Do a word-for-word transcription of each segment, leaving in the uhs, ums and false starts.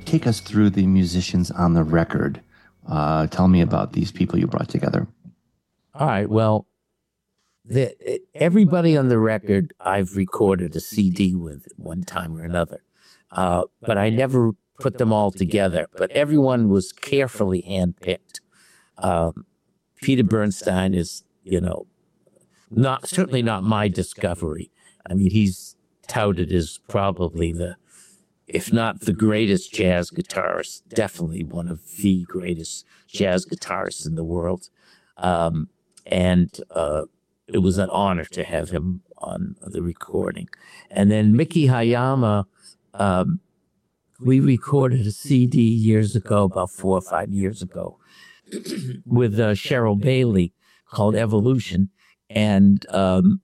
take us through the musicians on the record? Uh, tell me about these people you brought together. All right. Well, the, everybody on the record I've recorded a C D with at one time or another, uh, but I never put them all together. But everyone was carefully handpicked. Um, Peter Bernstein is, you know, not certainly not my discovery. I mean, he's touted as probably the, if not the greatest jazz guitarist, definitely one of the greatest jazz guitarists in the world. Um, and uh, it was an honor to have him on the recording. And then Miki Hayama, um, we recorded a C D years ago, about four or five years ago, with uh, Cheryl Bailey called Evolution. And um,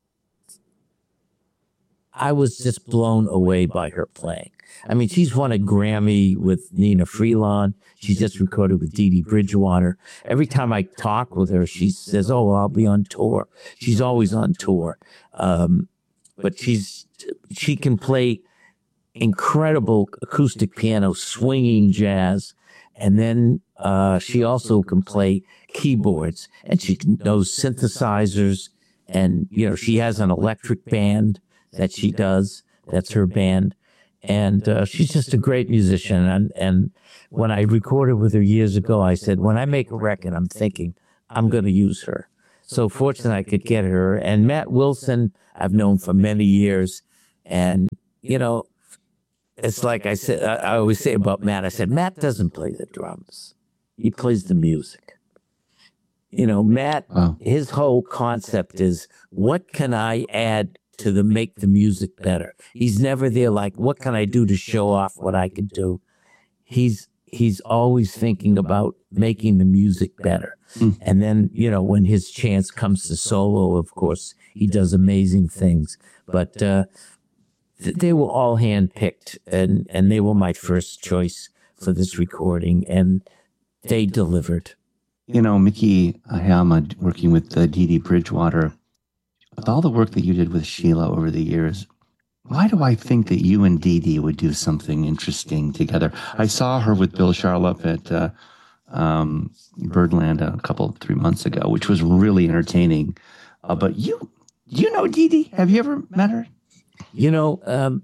I was just blown away by her playing. I mean, she's won a Grammy with Nina Freelon. She's just recorded with Dee Dee Bridgewater. Every time I talk with her, she says, oh, well, I'll be on tour. She's always on tour. Um, but she's she can play incredible acoustic piano, swinging jazz. And then uh, she also can play keyboards, and she knows synthesizers. And, you know, she has an electric band that she does. That's her band. And uh, she's just a great musician. And, and when I recorded with her years ago, I said, when I make a record, I'm thinking I'm going to use her. So fortunately, I could get her. And Matt Wilson, I've known for many years. And, you know, it's like I said, I always say about Matt, I said, Matt doesn't play the drums. He plays the music. You know, Matt, wow. His whole concept is, what can I add to the make the music better? He's never there like, what can I do to show off what I can do? He's he's always thinking about making the music better. Mm. And then, you know, when his chance comes to solo, of course, he does amazing things. But uh, th- they were all handpicked, and, and they were my first choice for this recording, and they delivered. You know, Miki Hayama, working with uh, Dee Dee Bridgewater, with all the work that you did with Sheila over the years, why do I think that you and Dee Dee would do something interesting together? I saw her with Bill Charlap at uh, um, Birdland a couple, three months ago, which was really entertaining. Uh, but you, you know Dee Dee? Have you ever met her? You know, um,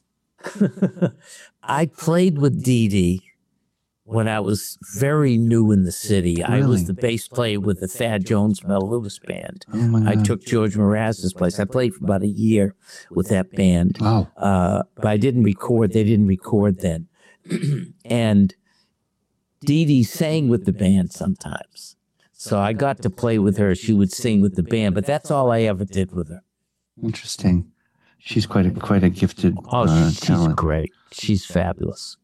I played with Dee Dee when I was very new in the city. Really? I was the bass player with the Thad Jones Mel Lewis band. Oh my God. I took George Mraz's place. I played for about a year with that band. Wow. Uh, but I didn't record. They didn't record then. And Dee Dee sang with the band sometimes. So I got to play with her. She would sing with the band, but that's all I ever did with her. Interesting. She's quite a quite a gifted oh, uh, she's talent. great. She's fabulous.